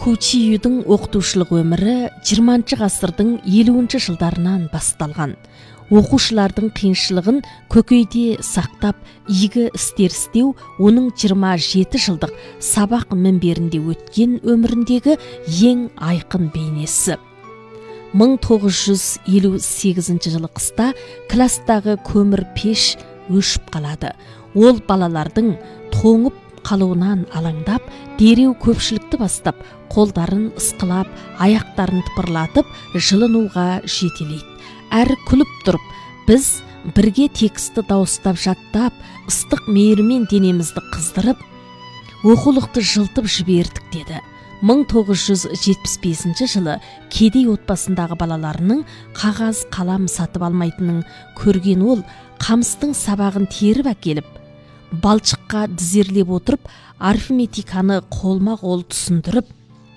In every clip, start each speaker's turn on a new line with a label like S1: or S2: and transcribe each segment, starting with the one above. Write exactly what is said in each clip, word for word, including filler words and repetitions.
S1: Кучиюдың оқытушылық өмірі жиырманчы ғасырдың елуінші жылдарынан басталған. Оқушылардың қиыншылығын көкейде сақтап, игі істер істеу оның жиырма жеті жылдық сабақ мінберінде өткен өміріндегі ең айқын бейнесі. мың тоғыз жүз елу сегізінші жылы қыста кластағы көмір пеш өшіп қалады. Ол балалардың тоңып қалуынан алаңдап, дереу көпшілікті бастап, қолдарын ысқылап, аяқтарын тыпырлатып, жылынуға жетелейді. Әрі күліп тұрып, біз бірге тексті дауыстап жаттап, ыстық мейірмен денемізді қыздырып, оқулықты жылтып жібердік деді. мың тоғыз жүз жетпіс бесінші жылы кедей отбасындағы балаларының қағаз қалам сатып алмайтынын көрген ол, қамыстың сабағын теріп әкеліп, балшыққа дізерлеп отырып, арифметиканы қолма-қол түсіндіріп,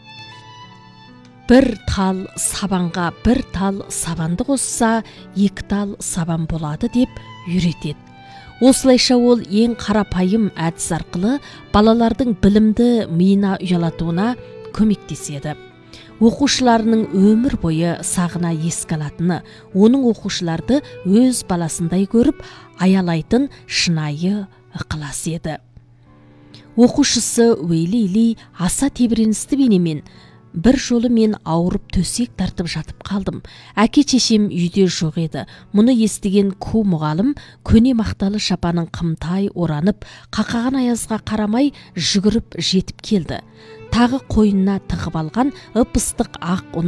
S1: бір тал сабанға бір тал сабанды қосса, екі тал сабан болады деп үйретеді. Осылайша ол ең қарапайым әдіс арқылы балалардың білімді миына ұялатуына көмектеседі. Оқушыларының өмір бойы сағына еске алатыны, оның оқушыларды өз баласындай көріп, аялайтын шынайы ықылас еді. Оқушысы Уэйли аса тебіреністі бейнемен: бір жолы мен ауырып төсек тартып жатып қалдым. Әке-шешем үйде жоқ еді. Мұны естіген Ку мұғалім көне мақталы шапанын қымтай оранып, қақаған аязға қарамай жүгіріп жетіп келді. Тағы қойнына тығып алған ып-ыстық ақ ұн